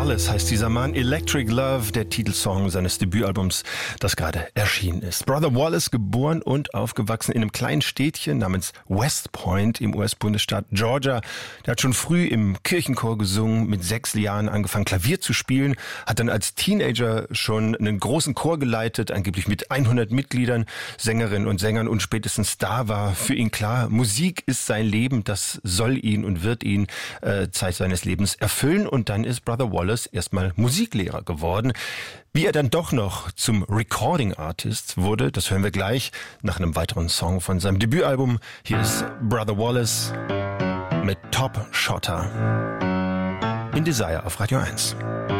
Wallace heißt dieser Mann. Electric Love, der Titelsong seines Debütalbums, das gerade erschienen ist. Brother Wallace, geboren und aufgewachsen in einem kleinen Städtchen namens West Point im US-Bundesstaat Georgia. Der hat schon früh im Kirchenchor gesungen, mit 6 Jahren angefangen Klavier zu spielen, hat dann als Teenager schon einen großen Chor geleitet, angeblich mit 100 Mitgliedern, Sängerinnen und Sängern, und spätestens da war für ihn klar, Musik ist sein Leben, das soll ihn und wird ihn Zeit seines Lebens erfüllen. Und dann ist Brother Wallace erstmal Musiklehrer geworden. Wie er dann doch noch zum Recording Artist wurde, das hören wir gleich nach einem weiteren Song von seinem Debütalbum. Hier ist Brother Wallace mit Top Shotter in Desire auf Radio 1.